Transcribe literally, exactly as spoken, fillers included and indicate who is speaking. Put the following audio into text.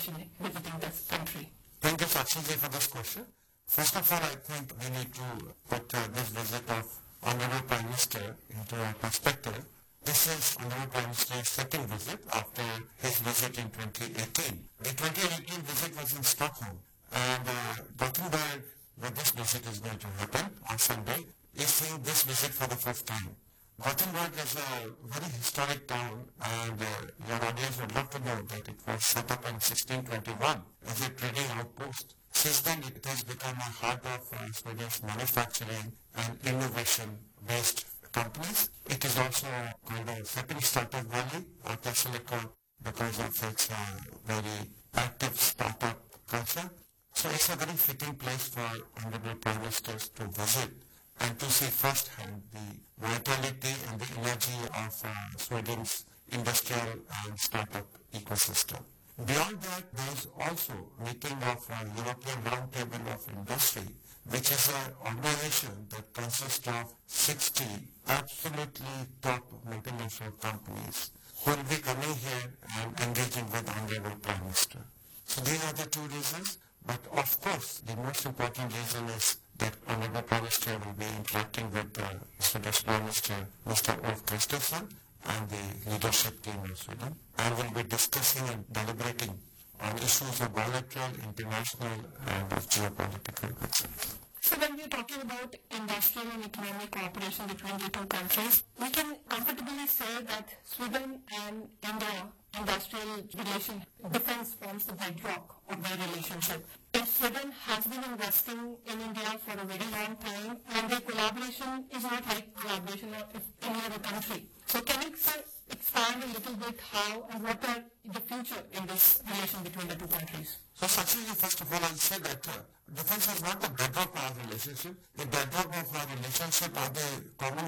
Speaker 1: relation visiting this country?
Speaker 2: Thank you, Sakshi, for this question. First of all, I think we need to put uh, this visit of Honorable Prime Minister into a perspective. This is Honorable Prime Minister's second visit after his visit in twenty eighteen. The twenty eighteen visit was in Stockholm, and uh, Gothenburg, where this visit is going to happen on Sunday, is seeing this visit for the first time. Gothenburg is a very historic town, and uh, your audience would love to know that it was set up in sixteen twenty-one as a trading outpost. Since then, it has become a heart of uh, Sweden's manufacturing and innovation-based companies. It is also called a second startup valley, or Thessalonica, because of its uh, very active startup culture. So it's a very fitting place for Honorable Prime Ministers to visit and to see firsthand the vitality and the energy of uh, Sweden's industrial and startup ecosystem. Beyond that, there is also meeting of uh, European Roundtable of Industry, which is an organization that consists of sixty absolutely top multinational companies who will be coming here and engaging with Honorable Prime Minister. So these are the two reasons, but of course the most important reason is that Honorable Prime Minister will be interacting with the Swedish Prime Minister, Mister Ulf Kristersson, and the leadership team of Sweden, and will be discussing and deliberating on issues of bilateral, international, and of geopolitical concerns.
Speaker 1: So when we're talking about industrial and economic cooperation between the two countries, we can comfortably say that Sweden and India industrial relation, defense forms the bedrock of their relationship. If Sweden has been investing in India for a very long time, and their collaboration is not like collaboration of any other country. So can you expand a little bit how and what are the future in this relation between the two countries?
Speaker 2: So Sakshi, first of all, I'll say that uh, defense is not the bedrock of our relationship. The bedrock of our relationship are the common